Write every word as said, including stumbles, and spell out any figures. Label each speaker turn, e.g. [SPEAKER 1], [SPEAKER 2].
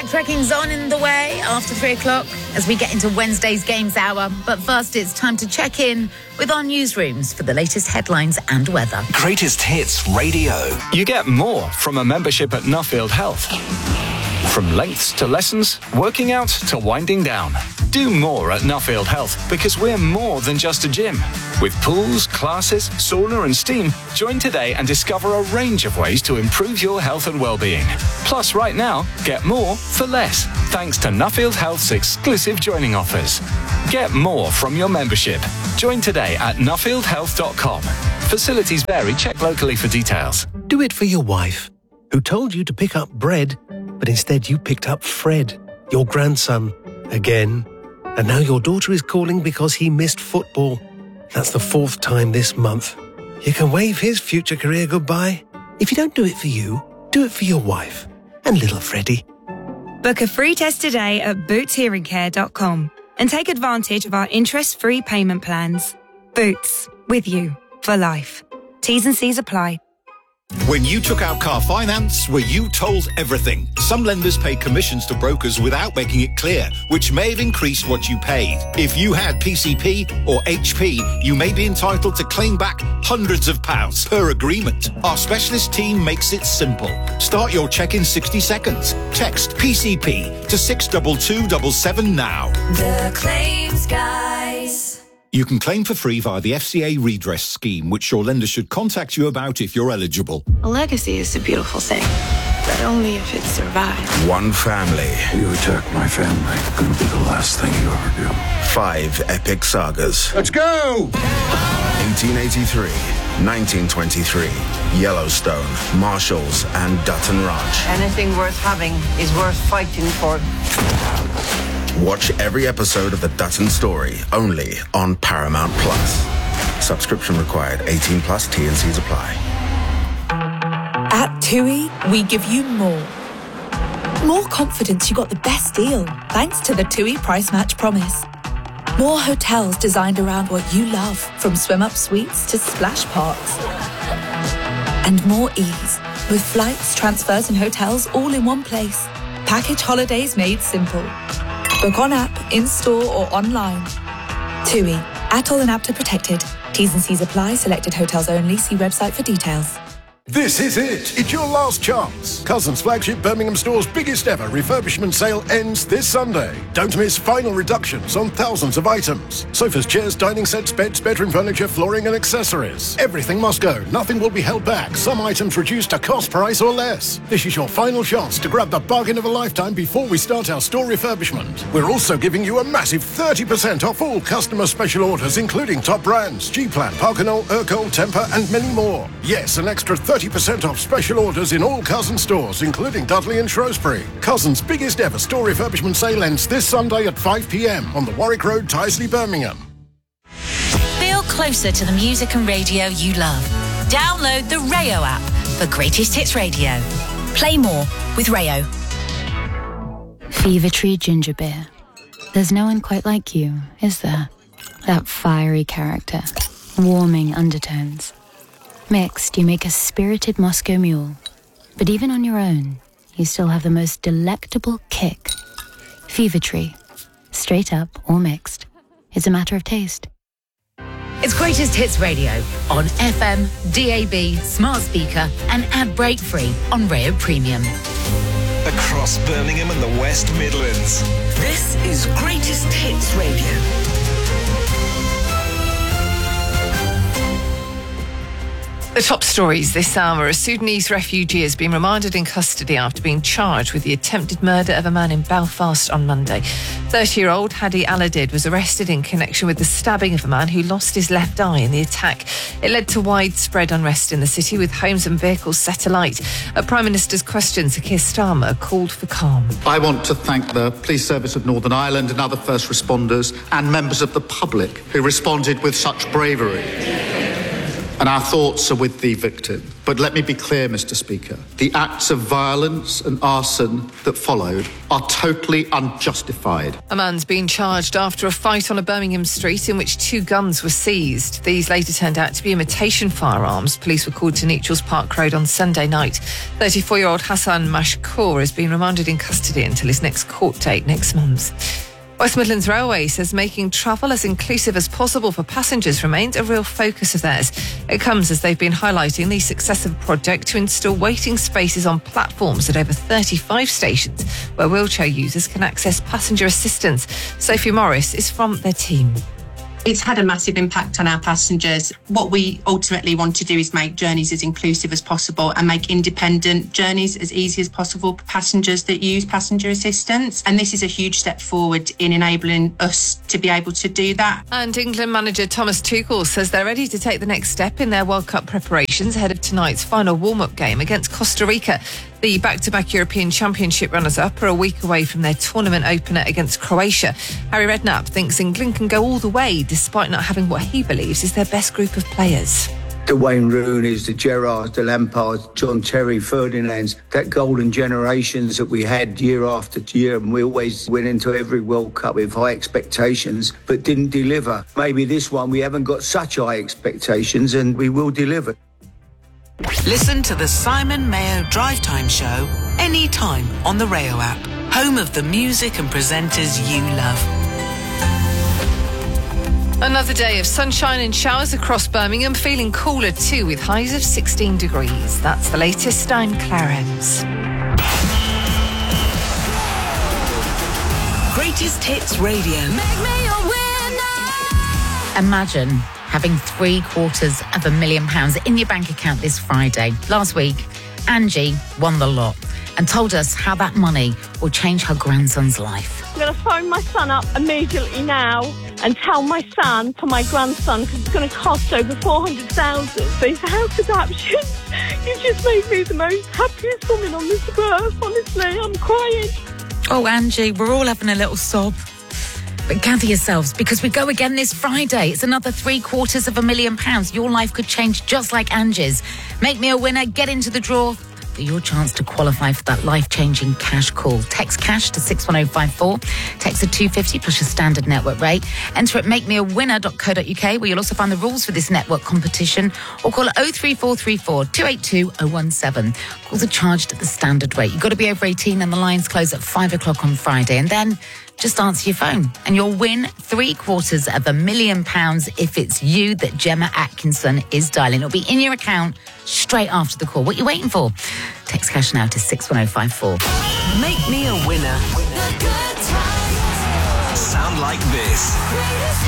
[SPEAKER 1] Backtracking's on in the way after three o'clock as we get into Wednesday's Games Hour. But first, it's time to check in with our newsrooms for the latest headlines and weather.
[SPEAKER 2] Greatest Hits Radio.
[SPEAKER 3] You get more from a membership at Nuffield Health. From lengths to lessons, working out to winding down. Do more at Nuffield Health because we're more than just a gym. With pools, classes, sauna and steam, join today and discover a range of ways to improve your health and well-being. Plus, right now, get more for less, thanks to Nuffield Health's exclusive joining offers. Get more from your membership. Join today at nuffield health dot com. Facilities vary. Check locally for details.
[SPEAKER 4] Do it for your wife, who told you to pick up bread, but instead you picked up Fred, your grandson, again. And now your daughter is calling because he missed football. That's the fourth time this month. You can wave his future career goodbye. If you don't do it for you, do it for your wife and little Freddie.
[SPEAKER 5] Book a free test today at boots hearing care dot com and take advantage of our interest-free payment plans. Boots, with you for life. T's and C's apply.
[SPEAKER 6] When you took out car finance, were you told everything? Some lenders pay commissions to brokers without making it clear, which may have increased what you paid. If you had P C P or H P, you may be entitled to claim back hundreds of pounds per agreement. Our specialist team makes it simple. Start your check in sixty seconds. Text P C P to six two two seven seven now.
[SPEAKER 7] The Claims Guys.
[SPEAKER 6] You can claim for free via the F C A redress scheme, which your lender should contact you about if you're eligible.
[SPEAKER 8] A legacy is a beautiful thing, but only if it survives.
[SPEAKER 2] One family.
[SPEAKER 9] You attack my family, gonna be the last thing you ever do.
[SPEAKER 2] Five epic sagas.
[SPEAKER 9] Let's go!
[SPEAKER 2] eighteen eighty-three, nineteen twenty-three, Yellowstone, Marshalls, and Dutton Ranch.
[SPEAKER 10] Anything worth having is worth fighting for.
[SPEAKER 2] Watch every episode of The Dutton Story, only on Paramount Plus. Subscription required. eighteen plus. T and C's apply.
[SPEAKER 11] At TUI, we give you more. More confidence you got the best deal, thanks to the TUI Price Match Promise. More hotels designed around what you love, from swim-up suites to splash parks. And more ease, with flights, transfers and hotels all in one place. Package holidays made simple. Book on app, in-store or online. TUI. Atoll and APTA protected. T's and C's apply. Selected hotels only. See website for details.
[SPEAKER 12] This is it. It's your last chance. Cousins flagship Birmingham store's biggest ever refurbishment sale ends this Sunday. Don't miss final reductions on thousands of items. Sofas, chairs, dining sets, beds, bedroom furniture, flooring and accessories. Everything must go. Nothing will be held back. Some items reduced to cost price or less. This is your final chance to grab the bargain of a lifetime before we start our store refurbishment. We're also giving you a massive thirty percent off all customer special orders, including top brands, G-Plan, Parkinol, Urkel, Temper and many more. Yes, an extra thirty percent off special orders in all Cousins stores, including Dudley and Shrewsbury. Cousins' biggest ever store refurbishment sale ends this Sunday at five p.m. on the Warwick Road, Tyseley, Birmingham.
[SPEAKER 13] Feel closer to the music and radio you love. Download the Rayo app for Greatest Hits Radio. Play more with Rayo.
[SPEAKER 14] Fever Tree Ginger Beer. There's no one quite like you, is there? That fiery character, warming undertones. Mixed, you make a spirited Moscow Mule. But even on your own, you still have the most delectable kick. Fever Tree. Straight up or mixed. It's a matter of taste.
[SPEAKER 1] It's Greatest Hits Radio on F M, D A B, smart speaker and ad break free on Rayo Premium.
[SPEAKER 2] Across Birmingham and the West Midlands.
[SPEAKER 7] This is Greatest Hits Radio.
[SPEAKER 15] The top stories this hour. A Sudanese refugee has been remanded in custody after being charged with the attempted murder of a man in Belfast on Monday. thirty-year-old Hadi Aladid was arrested in connection with the stabbing of a man who lost his left eye in the attack. It led to widespread unrest in the city, with homes and vehicles set alight. At Prime Minister's questions, Sir Keir Starmer called for calm.
[SPEAKER 16] I want to thank the Police Service of Northern Ireland and other first responders and members of the public who responded with such bravery. and our thoughts are with the victim. But let me be clear, Mr Speaker, the acts of violence and arson that followed are totally unjustified.
[SPEAKER 15] A man's been charged after a fight on a Birmingham street in which two guns were seized. These later turned out to be imitation firearms. Police were called to Neutrals Park Road on Sunday night. thirty-four-year-old Hassan Mashkour has been remanded in custody until his next court date next month. West Midlands Railway says making travel as inclusive as possible for passengers remains a real focus of theirs. It comes as they've been highlighting the success of a project to install waiting spaces on platforms at over thirty-five stations where wheelchair users can access passenger assistance. Sophie Morris is from their team.
[SPEAKER 17] It's had a massive impact on our passengers. What we ultimately want to do is make journeys as inclusive as possible and make independent journeys as easy as possible for passengers that use passenger assistance. And this is a huge step forward in enabling us to be able to do that.
[SPEAKER 15] And England manager Thomas Tuchel says they're ready to take the next step in their World Cup preparations ahead of tonight's final warm-up game against Costa Rica. The back-to-back European Championship runners-up are a week away from their tournament opener against Croatia. Harry Redknapp thinks England can go all the way despite not having what he believes is their best group of players.
[SPEAKER 18] The Wayne Rooney's, the Gerrards, the Lampards, John Terry, Ferdinands, that golden generations that we had year after year, and we always went into every World Cup with high expectations but didn't deliver. Maybe this one we haven't got such high expectations and we will deliver.
[SPEAKER 19] Listen to the Simon Mayo Drive Time Show anytime on the Rayo app, home of the music and presenters you love.
[SPEAKER 15] Another day of sunshine and showers across Birmingham, feeling cooler too with highs of sixteen degrees. That's the latest. I'm Clarence.
[SPEAKER 19] Greatest Hits Radio.
[SPEAKER 1] Make me a winner. Imagine having three quarters of a million pounds in your bank account this Friday. Last week, Angie won the lot and told us how that money will change her grandson's life.
[SPEAKER 20] I'm going to phone my son up immediately now and tell my son for my grandson because it's going to cost over four hundred thousand dollars. So house adoption, you just made me the most happiest woman on this earth. Honestly, I'm crying.
[SPEAKER 1] Oh, Angie, we're all having a little sob. But gather yourselves, because we go again this Friday. It's another three quarters of a million pounds. Your life could change just like Angie's. Make me a winner, get into the draw for your chance to qualify for that life-changing cash call. Text cash to six one oh five four. Text to two fifty plus your standard network rate. Enter at make me a winner dot co dot uk, where you'll also find the rules for this network competition, or call oh three four three four, two eight two, oh one seven. Calls are charged at the standard rate. You've got to be over eighteen and the lines close at five o'clock on Friday. And then just answer your phone and you'll win three quarters of a million pounds if it's you that Gemma Atkinson is dialing. It'll be in your account straight after the call. What are you waiting for? Text cash now to six one oh five four.
[SPEAKER 19] Make me a winner.
[SPEAKER 21] Sound like this.